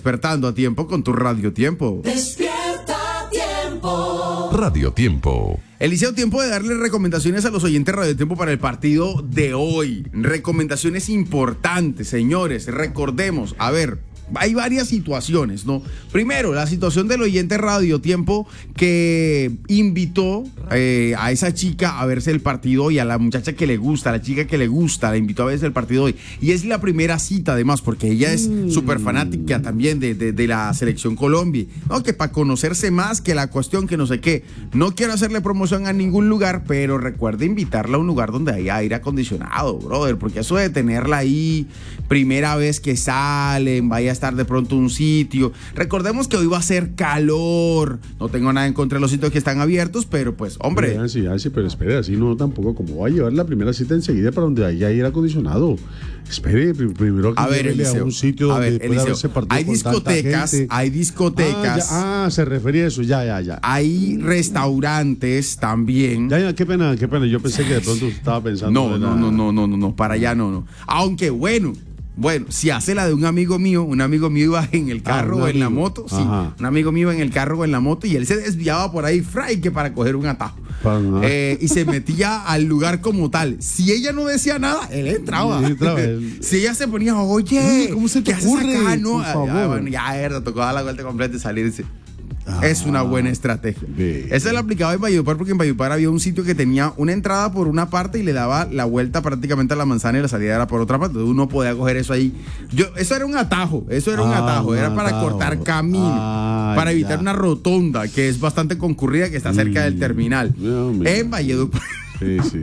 despertando a tiempo con tu Radio Tiempo. Despierta a tiempo. Radio Tiempo. Eliseo, tiempo de darle recomendaciones a los oyentes Radio Tiempo para el partido de hoy. Recomendaciones importantes, señores. Recordemos, a ver, hay varias situaciones, ¿no? Primero, la situación del oyente Radio Tiempo que invitó a esa chica a verse el partido y a la muchacha que le gusta, a la chica que le gusta, la invitó a verse el partido hoy. Y es la primera cita, además, porque ella es súper fanática también de la Selección Colombia, ¿no? Que para conocerse más, que la cuestión, que no sé qué. No quiero hacerle promoción a ningún lugar, pero recuerde invitarla a un lugar donde haya aire acondicionado, brother, porque eso de tenerla ahí, primera vez que salen, vaya a estar de pronto un sitio. Recordemos que hoy va a ser calor. No tengo nada en contra de los sitios que están abiertos, pero pues, hombre. Sí, pero espere, así no tampoco. Como va a llevar la primera cita enseguida para donde haya aire acondicionado? Espere, primero que a ver, Eliseo, a un sitio donde pueda haberse partido hay con discotecas, tanta gente. hay discotecas. Se refería a eso, ya. Hay restaurantes también. Ya, qué pena. Yo pensé que de pronto estaba pensando. No, para allá no. Aunque bueno, si hace la de un amigo mío iba en el carro o en la moto, sí, un amigo mío iba en el carro o en la moto y él se desviaba por ahí, que para coger un atajo. Y se metía al lugar como tal. Si ella no decía nada, él entraba. Si ella se ponía, oye, ¿cómo se te ocurre? No, por favor. bueno, ya tocó dar la vuelta completa y salirse. Es una buena estrategia. Esa la aplicaba en Valledupar, porque en Valledupar había un sitio que tenía una entrada por una parte y le daba la vuelta prácticamente a la manzana y la salida era por otra parte. Entonces uno podía coger eso ahí. Eso era un atajo. Era para cortar camino, para evitar una rotonda que es bastante concurrida, que está cerca del terminal. En Valledupar. Sí.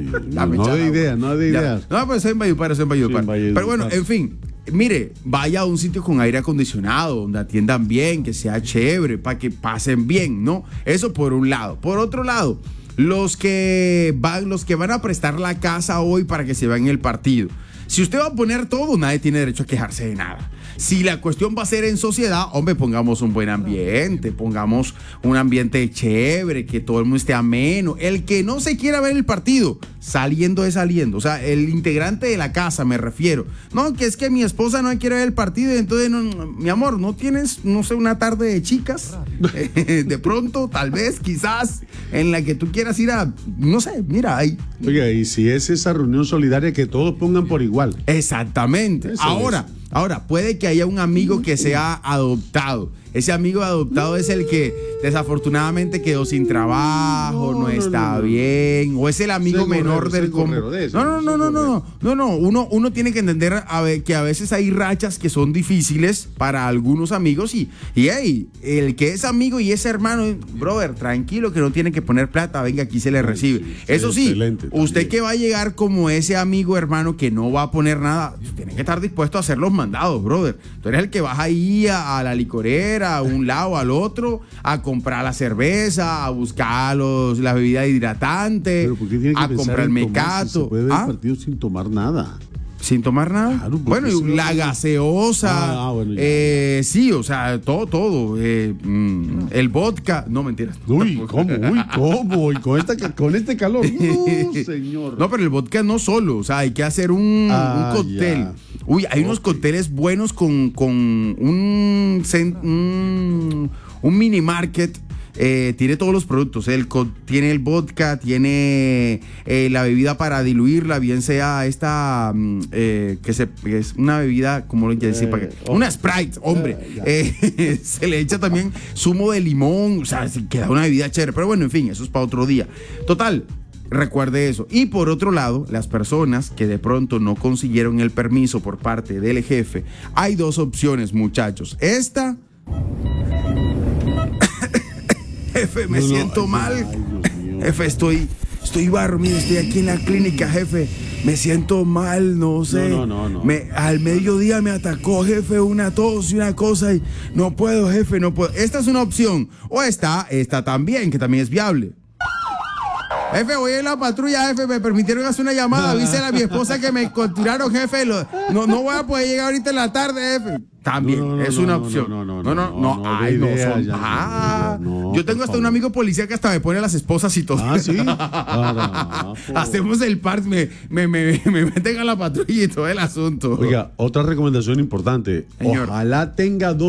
No de ideas. No, pero eso es en Valledupar, Pero bueno, en fin. Mire, vaya a un sitio con aire acondicionado, donde atiendan bien, que sea chévere, para que pasen bien, ¿no? Eso por un lado. Por otro lado, los que van a prestar la casa hoy para que se vean el partido. Si usted va a poner todo, nadie tiene derecho a quejarse de nada. Si la cuestión va a ser en sociedad, hombre, pongamos un buen ambiente, pongamos un ambiente chévere, que todo el mundo esté ameno. El que no se quiera ver el partido, saliendo. O sea, el integrante de la casa, me refiero. No, que es que mi esposa no quiere ver el partido, entonces, mi amor, ¿no tienes, una tarde de chicas? De pronto, tal vez, quizás, en la que tú quieras ir a, no sé, mira, ahí. Oiga, y si es esa reunión solidaria, que todos pongan por igual. Exactamente. Ahora, puede que haya un amigo que sea adoptado. Ese amigo adoptado es el que desafortunadamente quedó sin trabajo, no está bien, o es el amigo menor del combo. No. Uno tiene que entender que a veces hay rachas que son difíciles para algunos amigos y el que es amigo y es hermano, brother, tranquilo, que no tiene que poner plata, venga, aquí se le recibe. Eso sí, usted que va a llegar como ese amigo hermano que no va a poner nada, tiene que estar dispuesto a hacer los mandados, brother. Tú eres el que vas ahí a la licorera, a un lado, al otro, a comprar la cerveza, a buscar las bebidas hidratantes, a comprar el mecato. Se puede ver el partido sin tomar nada. ¿Sin tomar nada? Claro, bueno, la gaseosa, sí, o sea, todo. El vodka, no, mentiras. ¿Cómo? Y con este calor, no, señor. No, pero el vodka no solo, o sea, hay que hacer un cóctel. Ya. Hay unos cócteles buenos con un mini market. Tiene todos los productos, tiene el vodka, tiene la bebida para diluirla, bien sea esta que es una bebida, como lo decía, una Sprite, hombre, se le echa también zumo de limón, o sea, queda una bebida chévere, pero bueno, en fin, eso es para otro día. Total, recuerde eso. Y por otro lado, las personas que de pronto no consiguieron el permiso por parte del jefe, hay dos opciones, muchachos. Esta... Jefe, me siento mal. Jefe, estoy dormido, estoy aquí en la clínica, jefe. Me siento mal, no sé. No. Al mediodía me atacó, jefe, una tos y una cosa y no puedo, jefe, no puedo. Esta es una opción. O esta también, que también es viable. Jefe, voy en la patrulla, jefe, me permitieron hacer una llamada, avísale a mi esposa que me continuaron, jefe, no voy a poder llegar ahorita en la tarde, jefe. También, es una opción. Yo tengo hasta un amigo policía que hasta me pone las esposas y todo. ¿Sí? Hacemos el part, me meten a la patrulla y todo el asunto. Oiga, otra recomendación importante. Señor. Ojalá tenga